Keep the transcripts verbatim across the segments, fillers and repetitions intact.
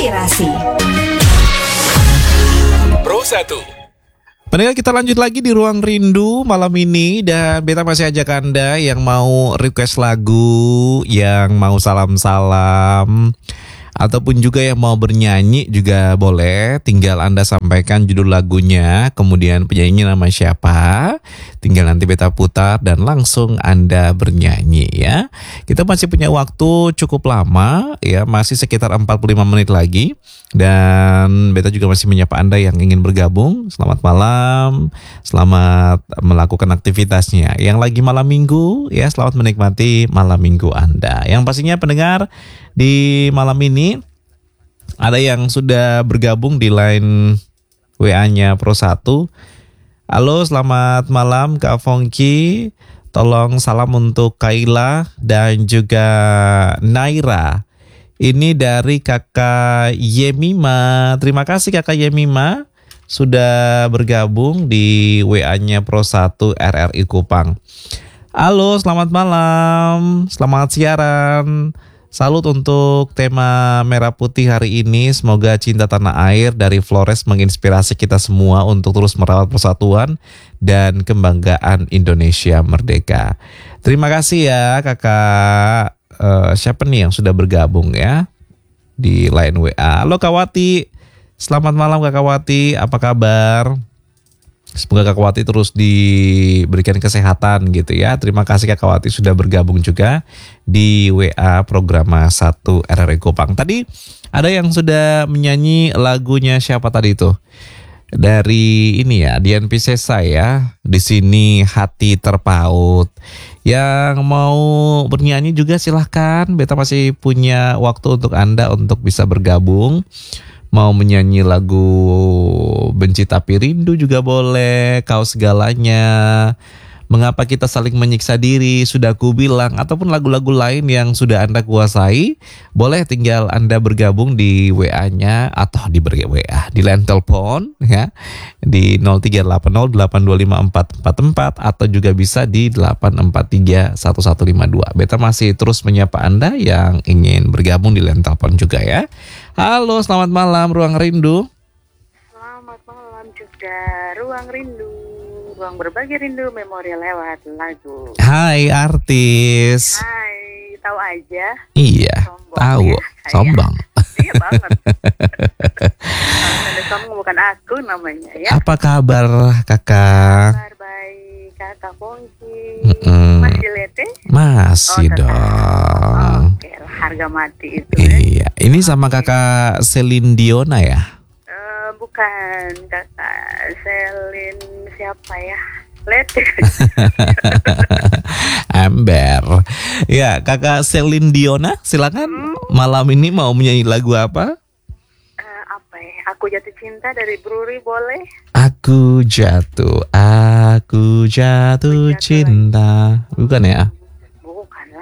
menginspirasi. Pro satu. Pendengar, kita lanjut lagi di Ruang Rindu malam ini. Dan beta masih ajak Anda yang mau request lagu, yang mau salam-salam, ataupun juga yang mau bernyanyi juga boleh. Tinggal Anda sampaikan judul lagunya, kemudian penyanyinya nama siapa. Tinggal nanti beta putar dan langsung Anda bernyanyi ya. Kita masih punya waktu cukup lama ya, masih sekitar empat puluh lima menit lagi. Dan beta juga masih menyapa Anda yang ingin bergabung. Selamat malam, selamat melakukan aktivitasnya. Yang lagi malam minggu ya, selamat menikmati malam minggu Anda. Yang pastinya pendengar, di malam ini ada yang sudah bergabung di line W A-nya Pro satu. Halo, selamat malam Kak Fongki. Tolong salam untuk Kaila dan juga Naira. Ini dari Kakak Yemima. Terima kasih Kakak Yemima sudah bergabung di W A-nya Pro satu R R I Kupang. Halo, selamat malam. Selamat siaran. Salut untuk tema Merah Putih hari ini. Semoga cinta tanah air dari Flores menginspirasi kita semua untuk terus merawat persatuan dan kebanggaan Indonesia merdeka. Terima kasih ya kakak. Uh, siapa nih yang sudah bergabung ya di line W A? Halo Kak Wati. Selamat malam Kak Wati. Apa kabar? Semoga Kak Wati terus diberikan kesehatan gitu ya. Terima kasih Kak Wati sudah bergabung juga di W A program satu R R I Kupang. Tadi ada yang sudah menyanyi lagunya siapa tadi itu? Dari ini ya, Dian Piscesa ya. Di sini hati terpaut. Yang mau bernyanyi juga silahkan. Beta masih punya waktu untuk Anda untuk bisa bergabung. Mau menyanyi lagu Benci Tapi Rindu juga boleh, Kau Segalanya, Mengapa Kita Saling Menyiksa Diri, Sudah Ku Bilang, ataupun lagu-lagu lain yang sudah Anda kuasai. Boleh tinggal Anda bergabung di W A-nya atau di W A, di line telepon ya, di nol tiga delapan nol delapan dua lima empat empat empat atau juga bisa di delapan empat tiga satu satu lima dua. Beta masih terus menyapa Anda yang ingin bergabung di line telepon juga ya. Halo, selamat malam Ruang Rindu. Selamat malam juga Ruang Rindu. Ruang berbagi rindu, memori lewat lagu. Hai artis. Hai, tahu aja. Iya, sombong, tahu. Ya? Sombong. Iya banget. Ada sombong bukan aku namanya ya. Apa kabar kakak? Kabar baik, kakak Fongki. Mm-mm. Masih lete? Masih Oh, dong. Oke, harga mati itu. Iya, ini sama kakak Celine Diona ya? Uh, bukan kakak Selin siapa ya? Lete. Ember. Ya, kakak Celine Diona, silakan. Hmm. Malam ini mau menyanyi lagu apa? Uh, apa ya? Aku Jatuh Cinta dari Bruri boleh? Aku jatuh, aku jatuh Jatuh cinta. Bukan ya? Bukan lah.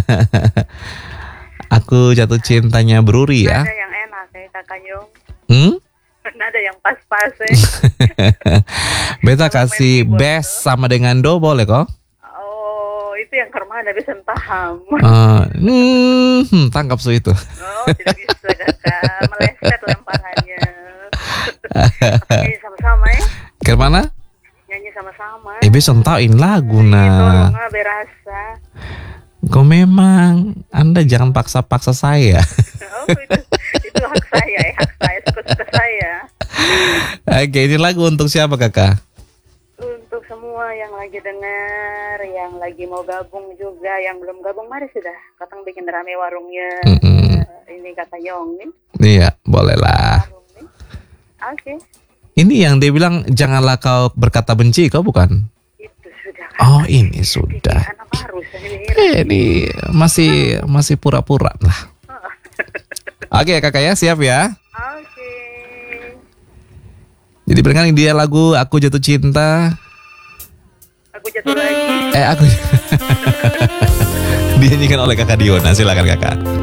Aku jatuh cintanya Bruri ya. Nada yang enak ya kakak Yong. Hmm? Nada yang pas-pas ya. Beta kasih best sama dengan do boleh kok? Oh, itu yang Kermana bisa paham. Uh, hmm, tangkap su itu. Oh, tidak bisa kakak. Meleset lemparannya. Nyanyi sama-sama ya. Kemana? Nyanyi sama-sama. Eh, bisa entauin lagu nah. Itu berasa. Kok memang Anda jangan paksa-paksa saya. Oh, itu, itu hak saya ya, hak saya, suka-suka saya. Oke, ini lagu untuk siapa kakak? Untuk semua yang lagi dengar, yang lagi mau gabung juga, yang belum gabung, mari sudah. Katang bikin rame warungnya. Mm-mm. Ini kata Yong nih. Iya, boleh lah. Warung nih. Oke. Ini yang dia bilang janganlah kau berkata benci, kau bukan? Itu sudah. Oh, ini sudah. Anak baru sendiri. Eh, ini masih masih pura-pura lah. Oke, kakak ya, siap ya. Oke. Jadi berikan dia lagu Aku Jatuh Cinta. Aku jatuh lagi. Eh, aku dinyanyikan oleh kakak Diona. Silakan kakak.